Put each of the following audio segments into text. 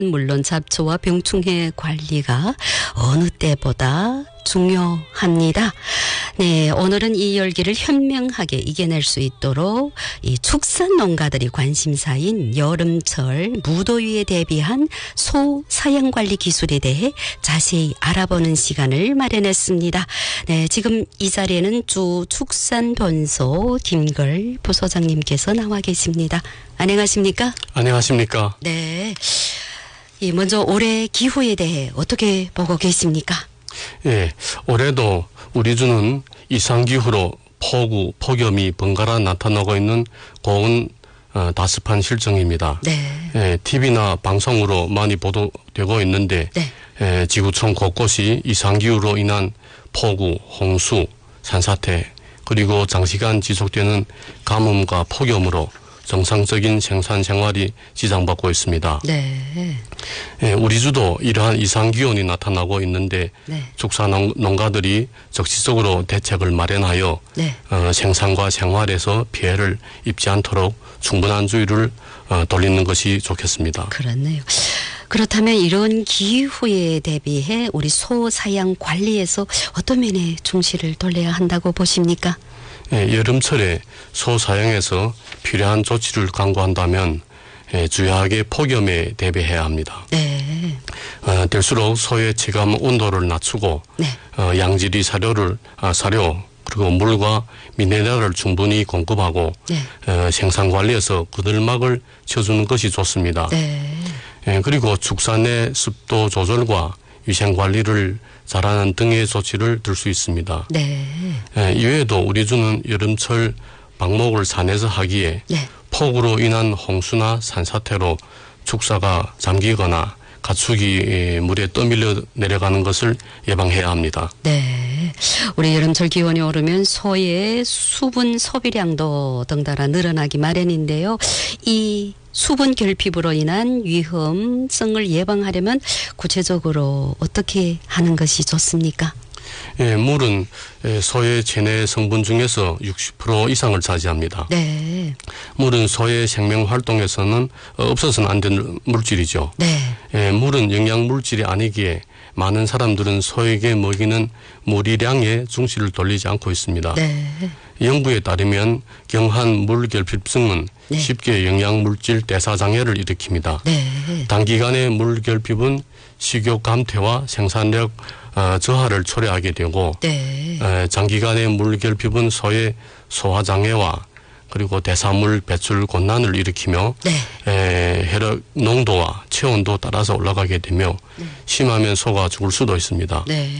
물론 잡초와 병충해 관리가 어느 때보다 중요합니다. 네, 오늘은 이 열기를 현명하게 이겨낼 수 있도록 이 축산 농가들이 관심사인 여름철 무더위에 대비한 소 사양 관리 기술에 대해 자세히 알아보는 시간을 마련했습니다. 네, 지금 이 자리에는 주 축산본소 김걸 부소장님께서 나와 계십니다. 안녕하십니까? 안녕하십니까? 네. 먼저 올해 기후에 대해 어떻게 보고 계십니까? 예, 올해도 우리 주는 이상기후로 폭우, 폭염이 번갈아 나타나고 있는 고온 다습한 실정입니다. 네. 예, TV나 방송으로 많이 보도되고 있는데 네. 예, 지구촌 곳곳이 이상기후로 인한 폭우, 홍수, 산사태 그리고 장시간 지속되는 가뭄과 폭염으로 정상적인 생산 생활이 지장받고 있습니다. 네. 예, 우리 주도 이러한 이상기온이 나타나고 있는데 네. 축산농가들이 적극적으로 대책을 마련하여 네. 생산과 생활에서 피해를 입지 않도록 충분한 주의를 돌리는 것이 좋겠습니다. 그렇네요. 그렇다면 이런 기후에 대비해 우리 소 사양 관리에서 어떤 면에 중시를 돌려야 한다고 보십니까? 예, 여름철에 소 사양에서 필요한 조치를 강구한다면 주의하게 폭염에 대비해야 합니다. 네. 될수록 소의 체감 온도를 낮추고 네. 양질의 사료 그리고 물과 미네랄을 충분히 공급하고 네. 생산 관리에서 그늘막을 쳐주는 것이 좋습니다. 네. 그리고 축산의 습도 조절과 위생 관리를 잘하는 등의 조치를 들 수 있습니다. 네. 이외에도 우리 주는 여름철 방목을 산에서 하기에 네. 폭우로 인한 홍수나 산사태로 축사가 잠기거나 가축이 물에 떠밀려 내려가는 것을 예방해야 합니다. 네. 우리 여름철 기온이 오르면 소의 수분 소비량도 덩달아 늘어나기 마련인데요. 이 수분 결핍으로 인한 위험성을 예방하려면 구체적으로 어떻게 하는 것이 좋습니까? 예, 물은 소의 체내 성분 중에서 60% 이상을 차지합니다. 네. 물은 소의 생명 활동에서는 없어서는 안 되는 물질이죠. 네. 예, 물은 영양 물질이 아니기에 많은 사람들은 소에게 먹이는 무리량에 중시를 돌리지 않고 있습니다. 네. 연구에 따르면 경한 물결핍증은 네. 쉽게 영양물질 대사장애를 일으킵니다. 네. 단기간의 물결핍은 식욕 감퇴와 생산력 저하를 초래하게 되고 네. 장기간의 물결핍은 소의 소화장애와 그리고 대사물 배출 곤란을 일으키며 네. 혈액 농도와 체온도 따라서 올라가게 되며 심하면 소가 죽을 수도 있습니다. 네.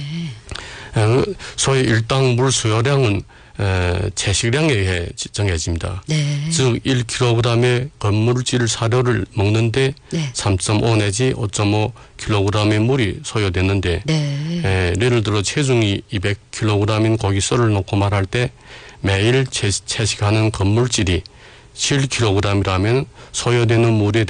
소의 일당 물 수요량은 채식량에 의해 정해집니다. 네. 즉 1kg의 건물질 사료를 먹는데 네. 3.5 내지 5.5kg의 물이 소요되는데 네. 예를 들어 체중이 200kg인 고기썰을 놓고 말할 때 매일 채식하는 건물질이 7kg이라면 소요되는 물의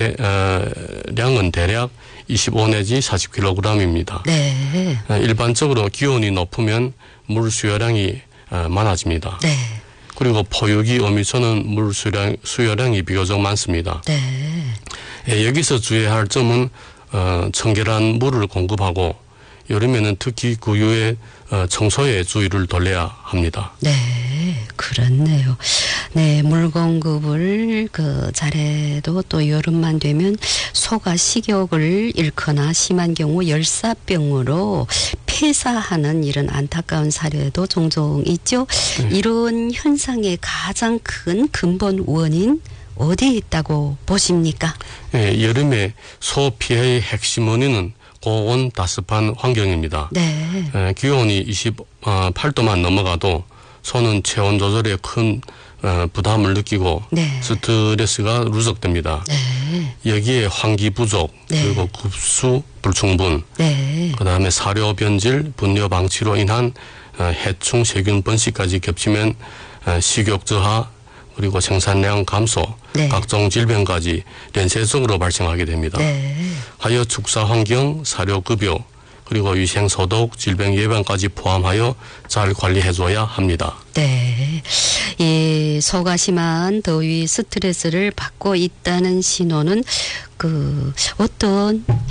량은 대략 25 내지 40kg입니다. 네. 일반적으로 기온이 높으면 물 수요량이 많아집니다. 네. 그리고 포유기 어미소는 물 수요량이 비교적 많습니다. 네. 여기서 주의해야 할 점은 청결한 물을 공급하고 여름에는 특히 구유의 청소에 주의를 돌려야 합니다. 네, 그렇네요. 네, 물 공급을 잘해도 또 여름만 되면 소가 식욕을 잃거나 심한 경우 열사병으로 폐사하는 이런 안타까운 사례도 종종 있죠. 이런 현상의 가장 큰 근본 원인 어디에 있다고 보십니까? 네, 여름에 소 피해의 핵심 원인은 고온 다습한 환경입니다. 네. 기온이 28도만 넘어가도 소는 체온 조절에 큰 부담을 느끼고 네. 스트레스가 누적됩니다. 네. 여기에 환기 부족, 네. 그리고 급수 불충분, 네. 그다음에 사료 변질, 분뇨 방치로 인한 해충 세균 번식까지 겹치면 식욕 저하, 그리고 생산량 감소, 네. 각종 질병까지 연쇄적으로 발생하게 됩니다. 네. 하여 축사 환경, 사료 급여, 그리고 위생 소독, 질병 예방까지 포함하여 잘 관리해줘야 합니다. 네. 이 소가 심한 더위 스트레스를 받고 있다는 신호는 어떤